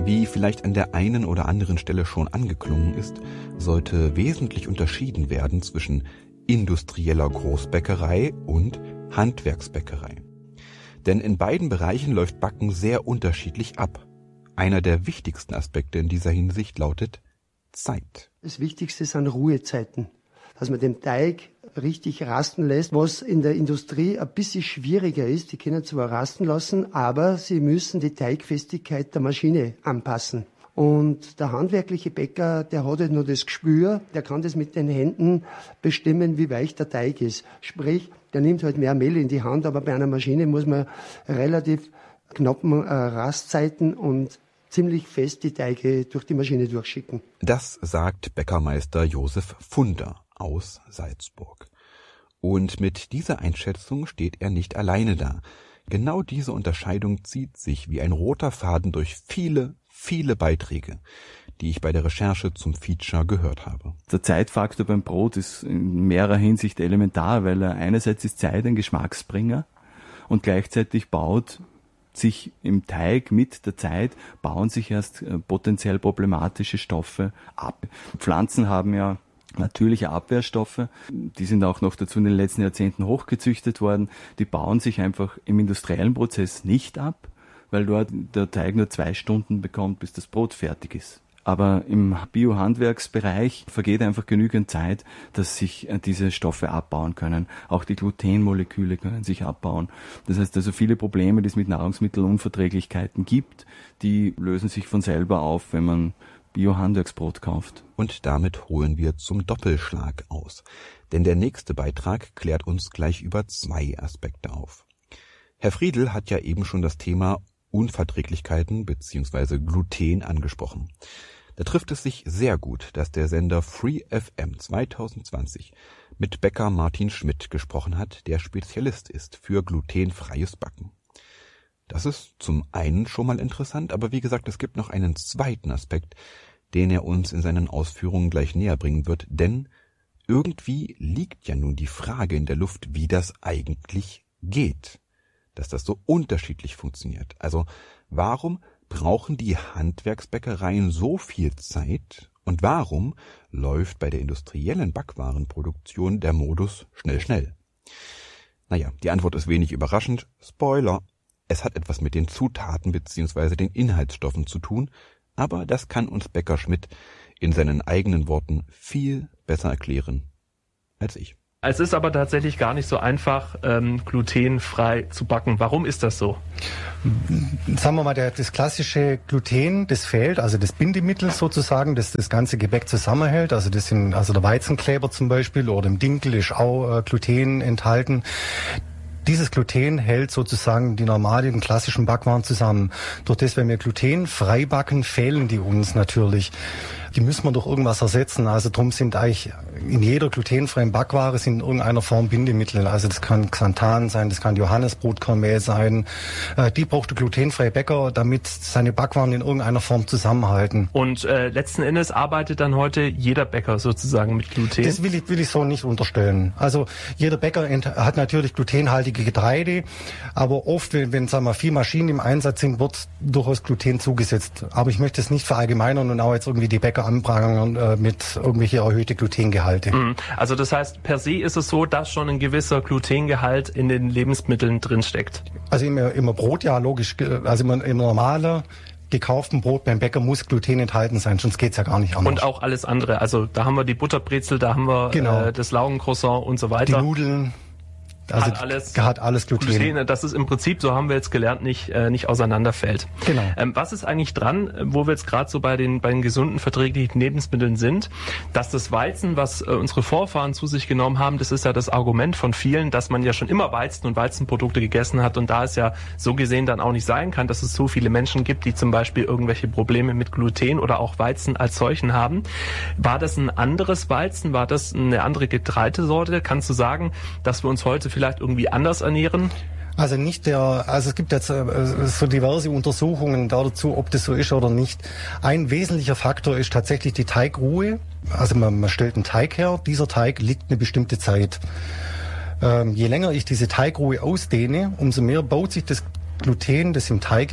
Wie vielleicht an der einen oder anderen Stelle schon angeklungen ist, sollte wesentlich unterschieden werden zwischen industrieller Großbäckerei und Handwerksbäckerei. Denn in beiden Bereichen läuft Backen sehr unterschiedlich ab. Einer der wichtigsten Aspekte in dieser Hinsicht lautet Zeit. Das Wichtigste sind Ruhezeiten, dass man den Teig richtig rasten lässt, was in der Industrie ein bisschen schwieriger ist. Die können zwar rasten lassen, aber sie müssen die Teigfestigkeit der Maschine anpassen. Und der handwerkliche Bäcker, der hat halt nur das Gespür, der kann das mit den Händen bestimmen, wie weich der Teig ist. Sprich, der nimmt halt mehr Mehl in die Hand, aber bei einer Maschine muss man relativ knappen Rastzeiten und ziemlich fest die Teige durch die Maschine durchschicken. Das sagt Bäckermeister Josef Funder aus Salzburg. Und mit dieser Einschätzung steht er nicht alleine da. Genau diese Unterscheidung zieht sich wie ein roter Faden durch viele Beiträge, die ich bei der Recherche zum Feature gehört habe. Der Zeitfaktor beim Brot ist in mehrerer Hinsicht elementar, weil er einerseits ist Zeit ein Geschmacksbringer und gleichzeitig baut sich im Teig mit der Zeit, bauen sich erst potenziell problematische Stoffe ab. Pflanzen haben ja natürliche Abwehrstoffe, die sind auch noch dazu in den letzten Jahrzehnten hochgezüchtet worden, die bauen sich einfach im industriellen Prozess nicht ab, weil dort der Teig nur 2 Stunden bekommt, bis das Brot fertig ist. Aber im Biohandwerksbereich vergeht einfach genügend Zeit, dass sich diese Stoffe abbauen können. Auch die Glutenmoleküle können sich abbauen. Das heißt also, viele Probleme, die es mit Nahrungsmittelunverträglichkeiten gibt, die lösen sich von selber auf, wenn man Biohandwerksbrot kauft. Und damit holen wir zum Doppelschlag aus. Denn der nächste Beitrag klärt uns gleich über 2 Aspekte auf. Herr Friedl hat ja eben schon das Thema Unverträglichkeiten bzw. Gluten angesprochen. Da trifft es sich sehr gut, dass der Sender Free FM 2020 mit Bäcker Martin Schmidt gesprochen hat, der Spezialist ist für glutenfreies Backen. Das ist zum einen schon mal interessant, aber wie gesagt, es gibt noch einen zweiten Aspekt, den er uns in seinen Ausführungen gleich näher bringen wird, denn irgendwie liegt ja nun die Frage in der Luft, wie das eigentlich geht, dass das so unterschiedlich funktioniert. Also warum brauchen die Handwerksbäckereien so viel Zeit und warum läuft bei der industriellen Backwarenproduktion der Modus schnell? Naja, die Antwort ist wenig überraschend. Spoiler! Es hat etwas mit den Zutaten bzw. den Inhaltsstoffen zu tun, aber das kann uns Bäcker Schmidt in seinen eigenen Worten viel besser erklären als ich. Es ist aber tatsächlich gar nicht so einfach, glutenfrei zu backen. Warum ist das so? Sagen wir mal, das klassische Gluten, das fehlt, also das Bindemittel sozusagen, das das ganze Gebäck zusammenhält. Also das sind also der Weizenkleber zum Beispiel oder im Dinkel ist auch Gluten enthalten. Dieses Gluten hält sozusagen die normalen, klassischen Backwaren zusammen. Durch das, wenn wir glutenfrei backen, fehlen die uns natürlich. Die müssen wir durch irgendwas ersetzen. Also drum sind eigentlich in jeder glutenfreien Backware sind in irgendeiner Form Bindemittel. Also das kann Xanthan sein, das kann Johannesbrotkernmehl sein. Die braucht der glutenfreie Bäcker, damit seine Backwaren in irgendeiner Form zusammenhalten. Und letzten Endes arbeitet dann heute jeder Bäcker sozusagen mit Gluten? Das will ich so nicht unterstellen. Also jeder Bäcker hat natürlich glutenhaltige Getreide, aber oft, wenn sagen wir, 4 Maschinen im Einsatz sind, wird durchaus Gluten zugesetzt. Aber ich möchte es nicht verallgemeinern und auch jetzt irgendwie die Bäcker anprangern mit irgendwelche erhöhte Glutengehalte. Also das heißt, per se ist es so, dass schon ein gewisser Glutengehalt in den Lebensmitteln drinsteckt? Also immer Brot, ja, logisch. Also im normalen gekauften Brot beim Bäcker muss Gluten enthalten sein, sonst geht's ja gar nicht anders. Und auch alles andere. Also da haben wir die Butterbrezel, da haben wir das Laugencroissant und so weiter. Die Nudeln. Also hat alles Gluten. Das ist im Prinzip, so haben wir jetzt gelernt, nicht auseinanderfällt. Genau. Was ist eigentlich dran, wo wir jetzt gerade so bei den gesunden, verträglichen Lebensmitteln sind, dass das Weizen, was unsere Vorfahren zu sich genommen haben, das ist ja das Argument von vielen, dass man ja schon immer Weizen und Weizenprodukte gegessen hat und da es ja so gesehen dann auch nicht sein kann, dass es so viele Menschen gibt, die zum Beispiel irgendwelche Probleme mit Gluten oder auch Weizen als solchen haben. War das ein anderes Weizen? War das eine andere Getreidesorte? Kannst du sagen, dass wir uns heute vielleicht irgendwie anders ernähren? Also es gibt jetzt so diverse Untersuchungen dazu, ob das so ist oder nicht. Ein wesentlicher Faktor ist tatsächlich die Teigruhe. Also man stellt einen Teig her, dieser Teig liegt eine bestimmte Zeit. Je länger ich diese Teigruhe ausdehne, umso mehr baut sich das Gluten, das im Teig ist,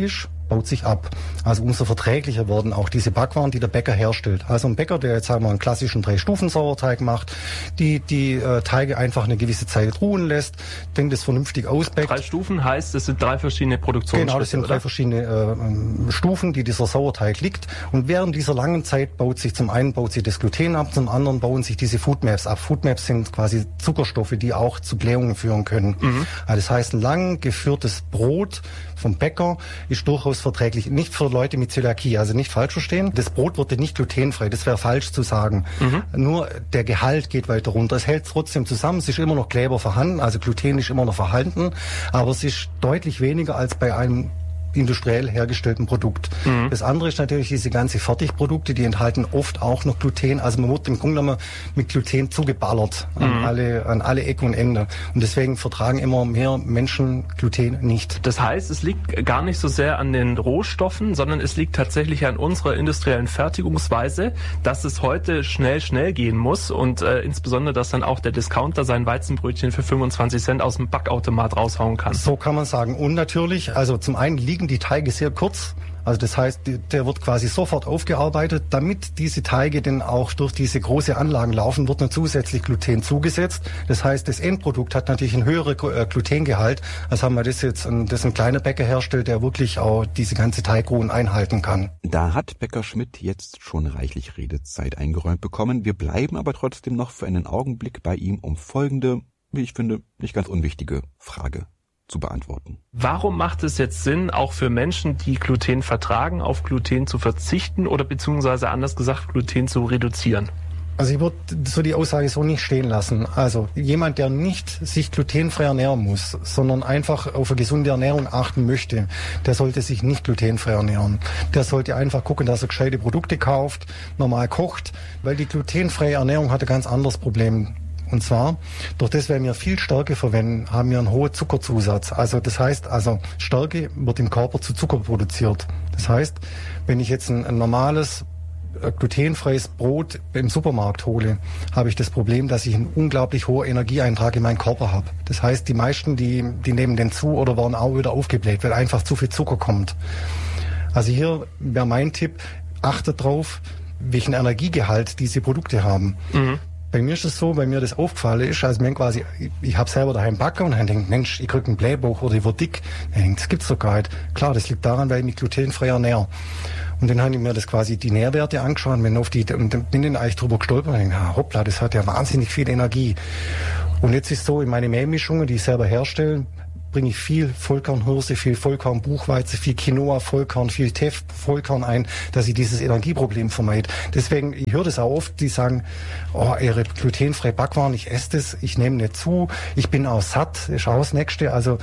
baut sich ab. Also umso verträglicher werden auch diese Backwaren, die der Bäcker herstellt. Also ein Bäcker, der jetzt sagen wir einen klassischen 3-Stufen-Sauerteig macht, die Teige einfach eine gewisse Zeit ruhen lässt, den das vernünftig ausbäckt. 3 Stufen heißt, es sind 3 verschiedene Produktionsschritte. Genau, das sind 3 verschiedene Stufen, die dieser Sauerteig liegt. Und während dieser langen Zeit baut sich das Gluten ab, zum anderen bauen sich diese Foodmaps ab. Foodmaps sind quasi Zuckerstoffe, die auch zu Blähungen führen können. Also das heißt, ein lang geführtes Brot vom Bäcker ist durchaus verträglich. Nicht für Leute mit Zöliakie, also nicht falsch verstehen. Das Brot wird nicht glutenfrei, das wäre falsch zu sagen. Nur der Gehalt geht weiter runter. Es hält trotzdem zusammen, es ist immer noch Kleber vorhanden, also Gluten ist immer noch vorhanden, aber es ist deutlich weniger als bei einem industriell hergestellten Produkt. Das andere ist natürlich diese ganze Fertigprodukte, die enthalten oft auch noch Gluten. Also man wird im Grunde genommen mit Gluten zugeballert an alle Ecken und Enden. Und deswegen vertragen immer mehr Menschen Gluten nicht. Das heißt, es liegt gar nicht so sehr an den Rohstoffen, sondern es liegt tatsächlich an unserer industriellen Fertigungsweise, dass es heute schnell gehen muss und insbesondere, dass dann auch der Discounter sein Weizenbrötchen für 25 Cent aus dem Backautomat raushauen kann. So kann man sagen. Und natürlich, also zum einen liegen die Teige sehr kurz. Also das heißt, der wird quasi sofort aufgearbeitet. Damit diese Teige denn auch durch diese große Anlagen laufen, wird noch zusätzlich Gluten zugesetzt. Das heißt, das Endprodukt hat natürlich einen höheren Glutengehalt, als haben wir das jetzt, das ein kleiner Bäcker herstellt, der wirklich auch diese ganze Teigruhen einhalten kann. Da hat Bäcker Schmidt jetzt schon reichlich Redezeit eingeräumt bekommen. Wir bleiben aber trotzdem noch für einen Augenblick bei ihm, um folgende, wie ich finde, nicht ganz unwichtige Frage zu beantworten. Warum macht es jetzt Sinn, auch für Menschen, die Gluten vertragen, auf Gluten zu verzichten oder beziehungsweise anders gesagt Gluten zu reduzieren? Also ich würde so die Aussage so nicht stehen lassen. Also jemand, der nicht sich glutenfrei ernähren muss, sondern einfach auf eine gesunde Ernährung achten möchte, der sollte sich nicht glutenfrei ernähren. Der sollte einfach gucken, dass er gescheite Produkte kauft, normal kocht, weil die glutenfreie Ernährung hat ein ganz anderes Problem. Und zwar, durch das, wenn wir viel Stärke verwenden, haben wir einen hohen Zuckerzusatz. Also das heißt, Stärke wird im Körper zu Zucker produziert. Das heißt, wenn ich jetzt ein normales glutenfreies Brot im Supermarkt hole, habe ich das Problem, dass ich einen unglaublich hohen Energieeintrag in meinen Körper habe. Das heißt, die meisten, die nehmen den zu oder werden auch wieder aufgebläht, weil einfach zu viel Zucker kommt. Also hier wäre mein Tipp, achtet drauf, welchen Energiegehalt diese Produkte haben. Bei mir ist es so, bei mir das aufgefallen ist, also ich habe selber daheim backen und dann denke, Mensch, ich kriege einen Blähbauch oder ich werde dick. Ich denke, das gibt's doch gar nicht. Klar, das liegt daran, weil ich mich glutenfrei ernähre. Und dann habe ich mir das quasi die Nährwerte angeschaut und bin dann eigentlich drüber gestolpert und denke, hoppla, das hat ja wahnsinnig viel Energie. Und jetzt ist so, in meine Mehlmischungen, die ich selber herstelle, bringe ich viel Vollkornhirse, viel Vollkorn-Buchweizen, viel Quinoa, Vollkorn, viel Teff, Vollkorn ein, dass ich dieses Energieproblem vermeide. Deswegen, ich höre das auch oft, die sagen, oh, ihre glutenfreie Backwaren, ich esse das, ich nehme nicht zu, ich bin auch satt, ist auch das Nächste. Also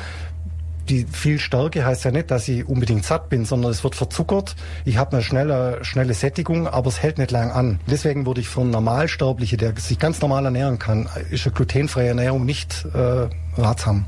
die viel Stärke heißt ja nicht, dass ich unbedingt satt bin, sondern es wird verzuckert. Ich habe eine schnelle Sättigung, aber es hält nicht lang an. Deswegen würde ich für einen Normalsterblichen, der sich ganz normal ernähren kann, ist eine glutenfreie Ernährung nicht ratsam.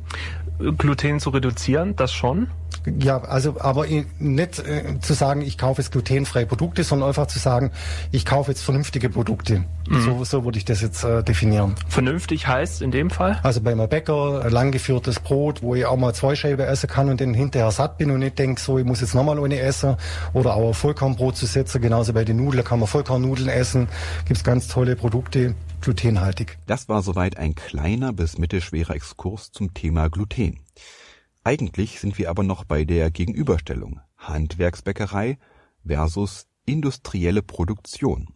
Gluten zu reduzieren, das schon? Ja, also aber nicht zu sagen, ich kaufe jetzt glutenfreie Produkte, sondern einfach zu sagen, ich kaufe jetzt vernünftige Produkte. So würde ich das jetzt definieren. Vernünftig heißt in dem Fall? Also bei einem Bäcker, langgeführtes Brot, wo ich auch mal 2 Scheiben essen kann und dann hinterher satt bin und nicht denke, so, ich muss jetzt nochmal eine essen. Oder auch ein Vollkornbrot zu setzen, genauso bei den Nudeln kann man Vollkornnudeln essen. Gibt's ganz tolle Produkte, glutenhaltig. Das war soweit ein kleiner bis mittelschwerer Exkurs zum Thema Gluten. Eigentlich sind wir aber noch bei der Gegenüberstellung Handwerksbäckerei versus industrielle Produktion.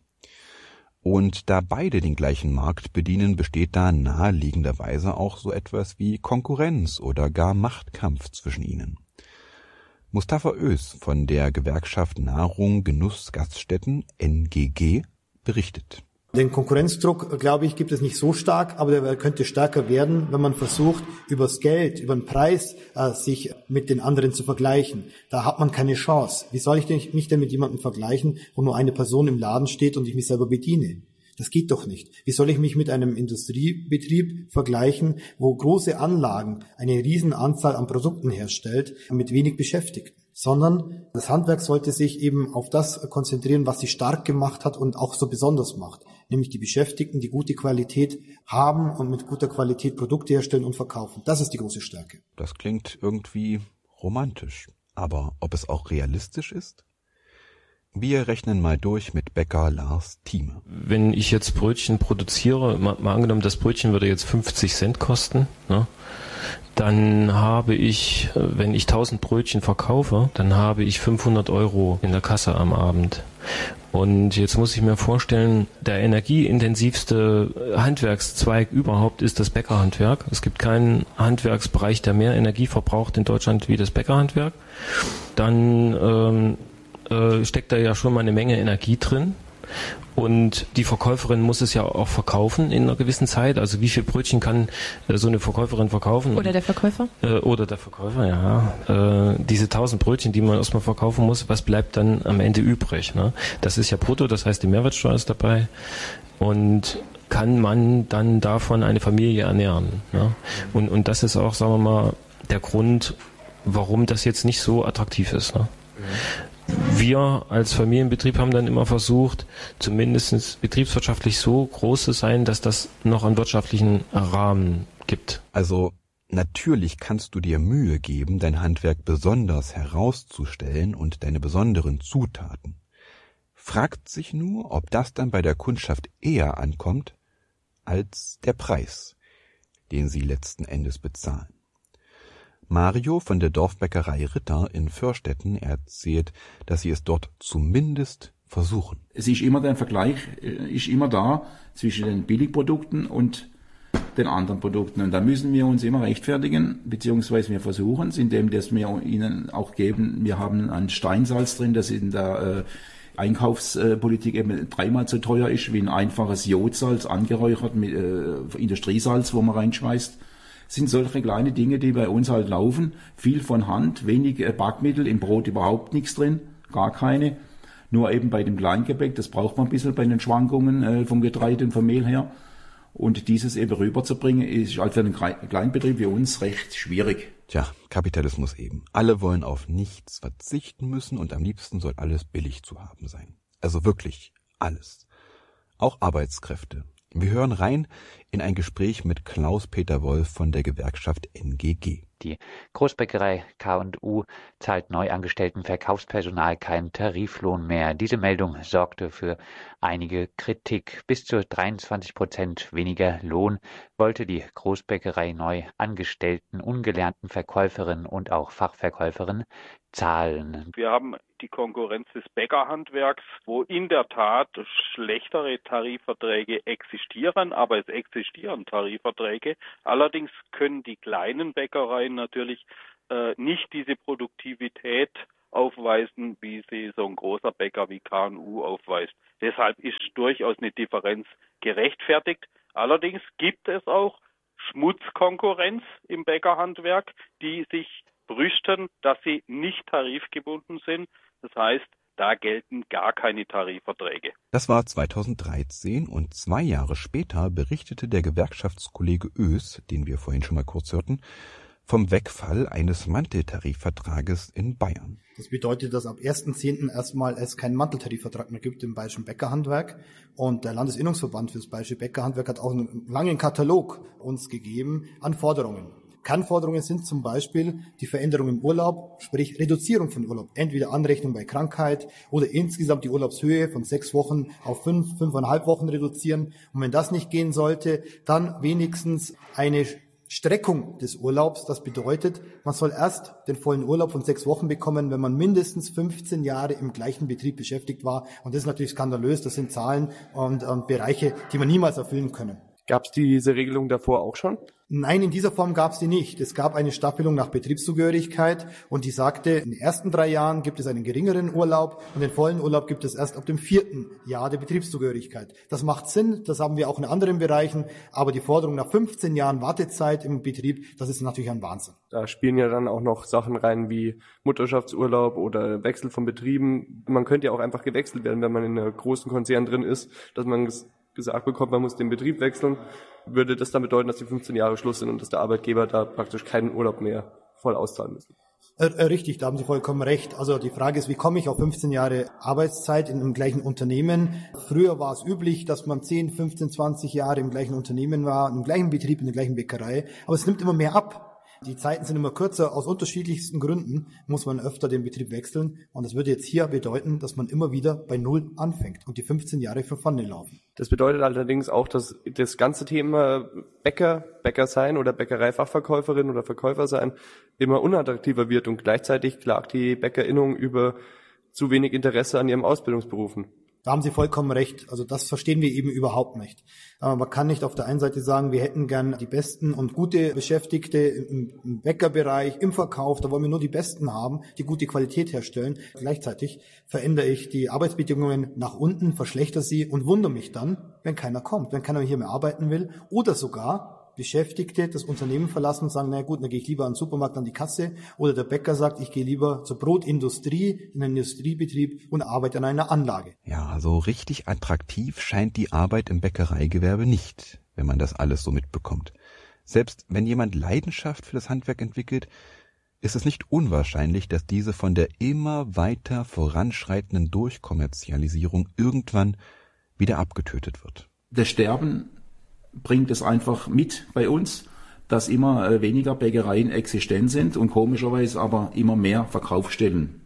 Und da beide den gleichen Markt bedienen, besteht da naheliegenderweise auch so etwas wie Konkurrenz oder gar Machtkampf zwischen ihnen. Mustafa Ös von der Gewerkschaft Nahrung Genuss Gaststätten NGG berichtet. Den Konkurrenzdruck, glaube ich, gibt es nicht so stark, aber der könnte stärker werden, wenn man versucht, übers Geld, über den Preis sich mit den anderen zu vergleichen. Da hat man keine Chance. Wie soll ich mich denn mit jemandem vergleichen, wo nur eine Person im Laden steht und ich mich selber bediene? Das geht doch nicht. Wie soll ich mich mit einem Industriebetrieb vergleichen, wo große Anlagen eine riesen Anzahl an Produkten herstellt, mit wenig Beschäftigten? Sondern das Handwerk sollte sich eben auf das konzentrieren, was sie stark gemacht hat und auch so besonders macht. Nämlich die Beschäftigten, die gute Qualität haben und mit guter Qualität Produkte herstellen und verkaufen. Das ist die große Stärke. Das klingt irgendwie romantisch. Aber ob es auch realistisch ist? Wir rechnen mal durch mit Bäcker Lars Thieme. Wenn ich jetzt Brötchen produziere, mal angenommen, das Brötchen würde jetzt 50 Cent kosten, ne? Dann habe ich, wenn ich 1000 Brötchen verkaufe, dann habe ich 500 € in der Kasse am Abend. Und jetzt muss ich mir vorstellen, der energieintensivste Handwerkszweig überhaupt ist das Bäckerhandwerk. Es gibt keinen Handwerksbereich, der mehr Energie verbraucht in Deutschland wie das Bäckerhandwerk. Dann steckt da ja schon mal eine Menge Energie drin. Und die Verkäuferin muss es ja auch verkaufen in einer gewissen Zeit. Also wie viel Brötchen kann so eine Verkäuferin verkaufen? Oder der Verkäufer? Oder der Verkäufer, ja. Diese 1000 Brötchen, die man erstmal verkaufen muss, was bleibt dann am Ende übrig? Ne? Das ist ja brutto, das heißt die Mehrwertsteuer ist dabei. Und kann man dann davon eine Familie ernähren? Ne? Und das ist auch, sagen wir mal, der Grund, warum das jetzt nicht so attraktiv ist. Ne? Wir als Familienbetrieb haben dann immer versucht, zumindest betriebswirtschaftlich so groß zu sein, dass das noch einen wirtschaftlichen Rahmen gibt. Also natürlich kannst du dir Mühe geben, dein Handwerk besonders herauszustellen und deine besonderen Zutaten. Fragt sich nur, ob das dann bei der Kundschaft eher ankommt als der Preis, den sie letzten Endes bezahlen. Mario von der Dorfbäckerei Ritter in Vörstetten erzählt, dass sie es dort zumindest versuchen. Es ist immer der Vergleich, ist immer da zwischen den Billigprodukten und den anderen Produkten. Und da müssen wir uns immer rechtfertigen, beziehungsweise wir versuchen es, indem dass wir ihnen auch geben, wir haben ein Steinsalz drin, das in der Einkaufspolitik eben 3-mal so teuer ist wie ein einfaches Jodsalz, angeräuchert mit Industriesalz, wo man reinschmeißt. Sind solche kleine Dinge, die bei uns halt laufen. Viel von Hand, wenig Backmittel, im Brot überhaupt nichts drin, gar keine. Nur eben bei dem Kleingebäck, das braucht man ein bisschen bei den Schwankungen vom Getreide und vom Mehl her. Und dieses eben rüberzubringen, ist halt für einen Kleinbetrieb wie uns recht schwierig. Tja, Kapitalismus eben. Alle wollen auf nichts verzichten müssen und am liebsten soll alles billig zu haben sein. Also wirklich alles. Auch Arbeitskräfte. Wir hören rein in ein Gespräch mit Klaus-Peter Wolf von der Gewerkschaft NGG. Die Großbäckerei K&U zahlt neuangestellten Verkaufspersonal keinen Tariflohn mehr. Diese Meldung sorgte für einige Kritik. Bis zu 23% weniger Lohn wollte die Großbäckerei neu angestellten, ungelernten Verkäuferinnen und auch Fachverkäuferinnen zahlen. Wir haben die Konkurrenz des Bäckerhandwerks, wo in der Tat schlechtere Tarifverträge existieren, aber es existieren Tarifverträge. Allerdings können die kleinen Bäckereien natürlich nicht diese Produktivität aufweisen, wie sie so ein großer Bäcker wie K&U aufweist. Deshalb ist durchaus eine Differenz gerechtfertigt. Allerdings gibt es auch Schmutzkonkurrenz im Bäckerhandwerk, die sich brüsten, dass sie nicht tarifgebunden sind. Das heißt, da gelten gar keine Tarifverträge. Das war 2013 und 2 Jahre später berichtete der Gewerkschaftskollege Oes, den wir vorhin schon mal kurz hörten, vom Wegfall eines Manteltarifvertrages in Bayern. Das bedeutet, dass ab 1.10. erstmal es keinen Manteltarifvertrag mehr gibt im bayerischen Bäckerhandwerk. Und der Landesinnungsverband für das bayerische Bäckerhandwerk hat auch einen langen Katalog uns gegeben an Forderungen. Kernforderungen sind zum Beispiel die Veränderung im Urlaub, sprich Reduzierung von Urlaub. Entweder Anrechnung bei Krankheit oder insgesamt die Urlaubshöhe von 6 Wochen auf 5,5 Wochen reduzieren. Und wenn das nicht gehen sollte, dann wenigstens eine Streckung des Urlaubs. Das bedeutet, man soll erst den vollen Urlaub von 6 Wochen bekommen, wenn man mindestens 15 Jahre im gleichen Betrieb beschäftigt war. Und das ist natürlich skandalös. Das sind Zahlen und Bereiche, die man niemals erfüllen können. Gab es diese Regelung davor auch schon? Nein, in dieser Form gab es die nicht. Es gab eine Staffelung nach Betriebszugehörigkeit und die sagte, in den ersten 3 Jahren gibt es einen geringeren Urlaub und den vollen Urlaub gibt es erst ab dem 4. Jahr der Betriebszugehörigkeit. Das macht Sinn, das haben wir auch in anderen Bereichen, aber die Forderung nach 15 Jahren Wartezeit im Betrieb, das ist natürlich ein Wahnsinn. Da spielen ja dann auch noch Sachen rein wie Mutterschaftsurlaub oder Wechsel von Betrieben. Man könnte ja auch einfach gewechselt werden, wenn man in einer großen Konzern drin ist, dass man gesagt bekommt, man muss den Betrieb wechseln, würde das dann bedeuten, dass die 15 Jahre Schluss sind und dass der Arbeitgeber da praktisch keinen Urlaub mehr voll auszahlen müssen. Richtig, da haben Sie vollkommen recht. Also die Frage ist, wie komme ich auf 15 Jahre Arbeitszeit in einem gleichen Unternehmen? Früher war es üblich, dass man 10, 15, 20 Jahre im gleichen Unternehmen war, im gleichen Betrieb, in der gleichen Bäckerei. Aber es nimmt immer mehr ab. Die Zeiten sind immer kürzer. Aus unterschiedlichsten Gründen muss man öfter den Betrieb wechseln. Und das würde jetzt hier bedeuten, dass man immer wieder bei Null anfängt und die 15 Jahre für Pfanne laufen. Das bedeutet allerdings auch, dass das ganze Thema Bäcker sein oder Bäckereifachverkäuferin oder Verkäufer sein immer unattraktiver wird und gleichzeitig klagt die Bäckerinnung über zu wenig Interesse an ihren Ausbildungsberufen. Da haben Sie vollkommen recht. Also das verstehen wir eben überhaupt nicht. Man kann nicht auf der einen Seite sagen, wir hätten gern die besten und gute Beschäftigte im Bäckerbereich, im Verkauf. Da wollen wir nur die Besten haben, die gute Qualität herstellen. Gleichzeitig verändere ich die Arbeitsbedingungen nach unten, verschlechter sie und wundere mich dann, wenn keiner kommt, wenn keiner hier mehr arbeiten will oder sogar Beschäftigte das Unternehmen verlassen und sagen, na gut, dann gehe ich lieber an den Supermarkt an die Kasse, oder der Bäcker sagt, ich gehe lieber zur Brotindustrie, in einen Industriebetrieb und arbeite an einer Anlage. Ja, so richtig attraktiv scheint die Arbeit im Bäckereigewerbe nicht, wenn man das alles so mitbekommt. Selbst wenn jemand Leidenschaft für das Handwerk entwickelt, ist es nicht unwahrscheinlich, dass diese von der immer weiter voranschreitenden Durchkommerzialisierung irgendwann wieder abgetötet wird. Das Sterben bringt es einfach mit bei uns, dass immer weniger Bäckereien existent sind und komischerweise aber immer mehr Verkaufsstellen.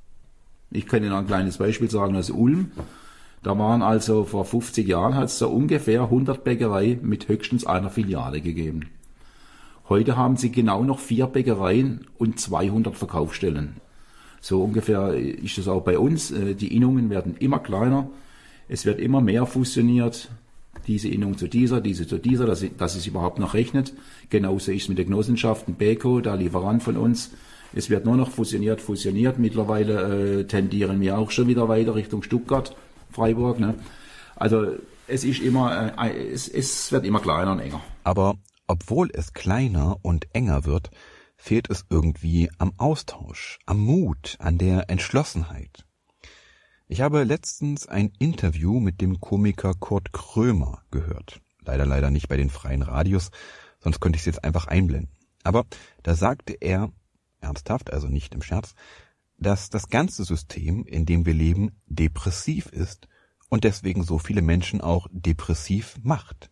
Ich kann Ihnen ein kleines Beispiel sagen aus Ulm. Da waren also vor 50 Jahren hat es so ungefähr 100 Bäckereien mit höchstens einer Filiale gegeben. Heute haben sie genau noch 4 Bäckereien und 200 Verkaufsstellen. So ungefähr ist es auch bei uns. Die Innungen werden immer kleiner, es wird immer mehr fusioniert. Diese Innung zu dieser, diese zu dieser, dass es überhaupt noch rechnet. Genauso ist es mit den Genossenschaften, Beko, der Lieferant von uns. Es wird nur noch fusioniert. Mittlerweile tendieren wir auch schon wieder weiter Richtung Stuttgart, Freiburg. Ne? Also es ist immer, es wird immer kleiner und enger. Aber obwohl es kleiner und enger wird, fehlt es irgendwie am Austausch, am Mut, an der Entschlossenheit. Ich habe letztens ein Interview mit dem Komiker Kurt Krömer gehört. Leider nicht bei den freien Radios, sonst könnte ich es jetzt einfach einblenden. Aber da sagte er, ernsthaft, also nicht im Scherz, dass das ganze System, in dem wir leben, depressiv ist und deswegen so viele Menschen auch depressiv macht.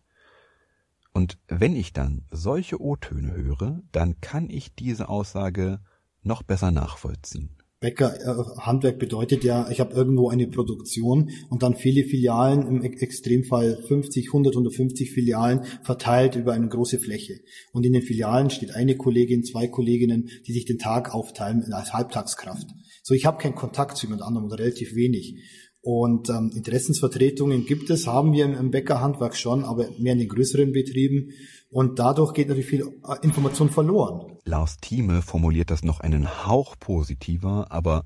Und wenn ich dann solche O-Töne höre, dann kann ich diese Aussage noch besser nachvollziehen. Bäckerhandwerk bedeutet ja, ich habe irgendwo eine Produktion und dann viele Filialen, im Extremfall 50, 100, 150 Filialen verteilt über eine große Fläche. Und in den Filialen steht eine Kollegin, 2 Kolleginnen, die sich den Tag aufteilen als Halbtagskraft. So, ich habe keinen Kontakt zu jemand anderem oder relativ wenig. Und Interessensvertretungen haben wir im Bäckerhandwerk schon, aber mehr in den größeren Betrieben. Und dadurch geht natürlich viel Information verloren. Lars Thieme formuliert das noch einen Hauch positiver, aber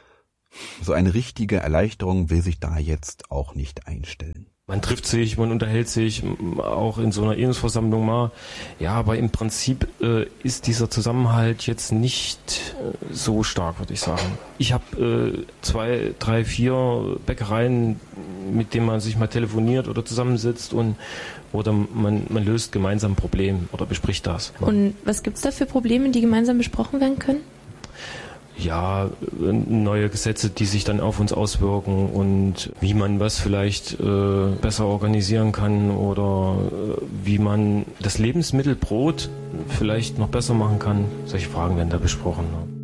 so eine richtige Erleichterung will sich da jetzt auch nicht einstellen. Man trifft sich, man unterhält sich, auch in so einer Ehrenversammlung mal. Ja, aber im Prinzip ist dieser Zusammenhalt jetzt nicht so stark, würde ich sagen. Ich habe 2, 3, 4 Bäckereien, mit denen man sich mal telefoniert oder zusammensitzt oder man löst gemeinsam ein Problem oder bespricht das. Und was gibt's da für Probleme, die gemeinsam besprochen werden können? Ja, neue Gesetze, die sich dann auf uns auswirken und wie man was vielleicht besser organisieren kann oder wie man das Lebensmittel Brot vielleicht noch besser machen kann. Solche Fragen werden da besprochen. Ne?